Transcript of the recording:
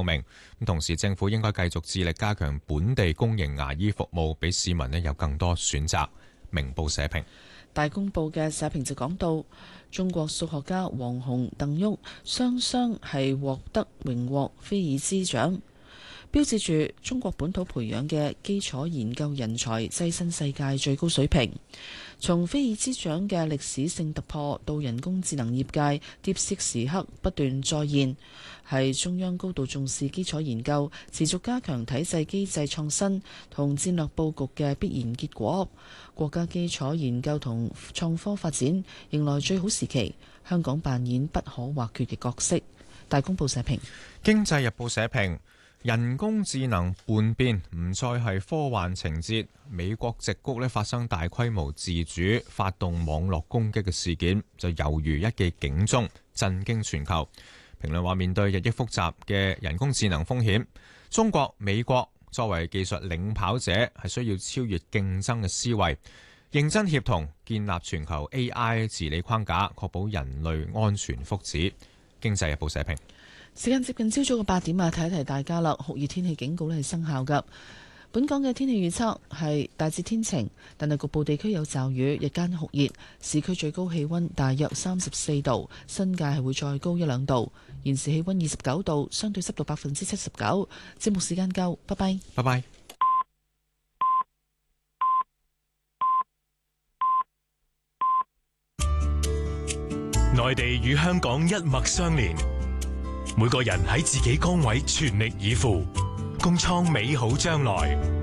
透明。同時政府應該繼續致力加強本地公營牙醫服務，俾市民有更多選擇。明報社評。 大公報嘅社評就講到，中國數學家王洪、鄧旭雙雙係獲得榮獲菲爾茲獎，標誌住中國本土培養嘅基礎研究人才躋身世界最高水平。從菲爾茲獎嘅歷史性突破到人工智能業界跌息時刻不斷再現，係中央高度重視基礎研究、持續加強體制機制創新同戰略佈局嘅必然結果。國家基礎研究同創科發展迎來最好時期，香港扮演不可或缺嘅角色。大公報社評。 經濟日報社評。人工智能叛變唔再係科幻情節，美國矽谷發生大規模自主發動網絡攻擊嘅事件，就猶如一記警鐘，震驚全球。評論話，面對日益複雜嘅人工智能風險，中國、美國作為技術領跑者，係需要超越競爭嘅思維，認真協同建立全球 AI 治理框架，確保人類安全福祉。經濟日報社評。 時間接近朝早嘅8點啊，提一提大家啦，酷熱天氣警告咧係生效㗎。本港嘅天氣預測係大致天晴，但係局部地區有驟雨，日間酷熱，市區最高氣溫大約34度，新界係會再高1-2度。現時氣溫29度，相對濕度79%。節目時間夠，拜拜。 拜拜。 內地與香港一脈相連，每個人喺自己崗位全力以赴，共創美好將來。